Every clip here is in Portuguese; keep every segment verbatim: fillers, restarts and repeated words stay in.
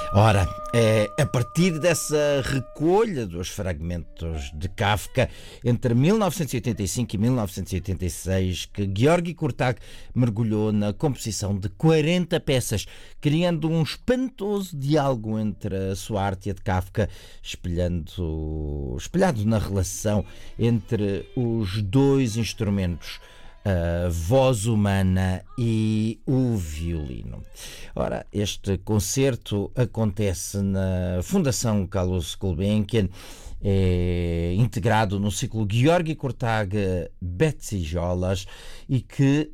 Ora, é a partir dessa recolha dos fragmentos de Kafka entre mil novecentos e oitenta e cinco e mil novecentos e oitenta e seis que György Kurtág mergulhou na composição de quarenta peças, criando um espantoso diálogo entre a sua arte e a de Kafka, espelhando, espelhado na relação entre os dois instrumentos, a voz humana e o violino. Ora, este concerto acontece na Fundação Carlos Gulbenkian, é integrado no ciclo György Kurtág Betszijolás e que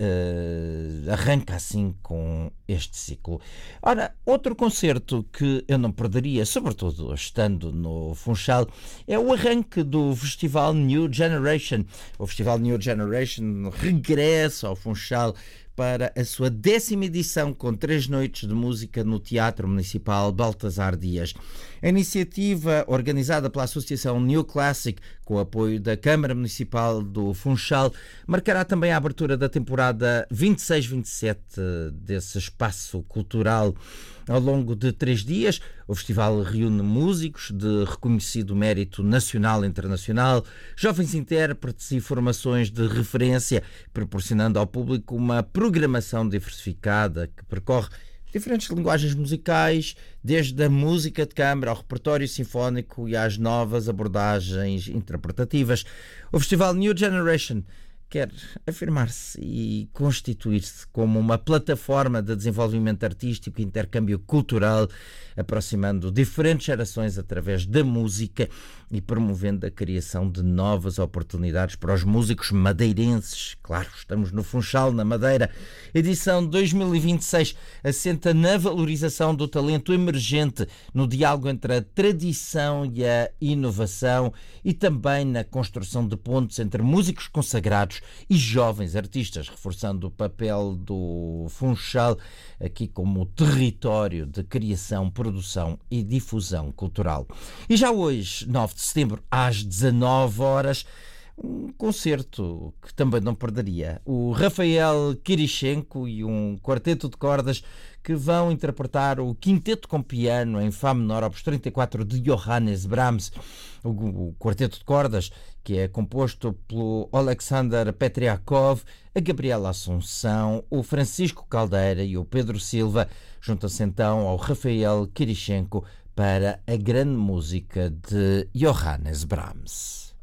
uh, arranca assim com este ciclo. Ora, outro concerto que eu não perderia, sobretudo estando no Funchal, é o arranque do Festival New Generation. O Festival New Generation regressa ao Funchal para a sua décima edição, com três noites de música no Teatro Municipal Baltasar Dias. A iniciativa, organizada pela Associação New Classic, com o apoio da Câmara Municipal do Funchal, marcará também a abertura da temporada vinte e seis vinte e sete desse espaço cultural. Ao longo de três dias, o festival reúne músicos de reconhecido mérito nacional e internacional, jovens intérpretes e formações de referência, proporcionando ao público uma programação diversificada que percorre diferentes linguagens musicais, desde a música de câmara ao repertório sinfónico e às novas abordagens interpretativas. O festival New Generation quer afirmar-se e constituir-se como uma plataforma de desenvolvimento artístico e intercâmbio cultural, aproximando diferentes gerações através da música e promovendo a criação de novas oportunidades para os músicos madeirenses. Claro, estamos no Funchal, na Madeira. Edição dois mil e vinte e seis assenta na valorização do talento emergente, no diálogo entre a tradição e a inovação e também na construção de pontes entre músicos consagrados e jovens artistas, reforçando o papel do Funchal aqui como território de criação, produção e difusão cultural. E já hoje, nove de setembro, às dezanove horas, um concerto que também não perderia. O Rafael Kirichenko e um quarteto de cordas que vão interpretar o quinteto com piano em Fá menor, opus trinta e quatro, de Johannes Brahms. O, o quarteto de cordas, que é composto pelo Alexander Petriakov, a Gabriela Assunção, o Francisco Caldeira e o Pedro Silva, juntam-se então ao Rafael Kirichenko para a grande música de Johannes Brahms.